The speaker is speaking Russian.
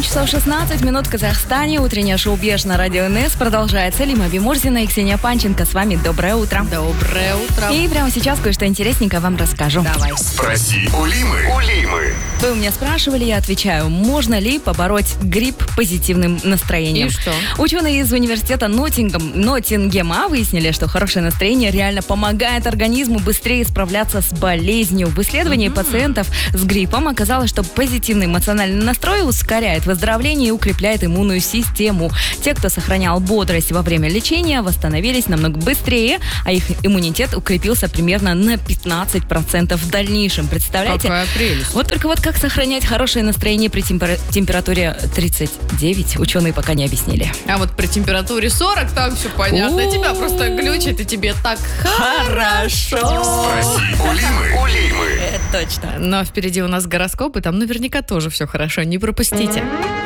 7 часов 16 минут в Казахстане. Утреннее шоу «Беж» на радио НС продолжается. Лима Бимурзина и Ксения Панченко с вами. Доброе утро. Доброе утро. И прямо сейчас кое-что интересненькое вам расскажу. Давай. Спроси у Лимы. Вы у меня спрашивали, я отвечаю. Можно ли побороть грипп позитивным настроением? И что? Ученые из университета Ноттингема выяснили, что хорошее настроение реально помогает организму быстрее справляться с болезнью. В исследовании пациентов с гриппом оказалось, что позитивный эмоциональный настрой ускоряет выздоровление и укрепляет иммунную систему. Те, кто сохранял бодрость во время лечения, восстановились намного быстрее, а их иммунитет укрепился примерно на 15% в дальнейшем. Представляете? Какая прелесть. Вот только как сохранять хорошее настроение при температуре 39, ученые пока не объяснили. А вот при температуре 40 там все понятно. Тебя просто глючит, и тебе так хорошо. Спроси у Лимы. Это точно. Но впереди у нас гороскоп, и там наверняка тоже все хорошо. Не пропустите.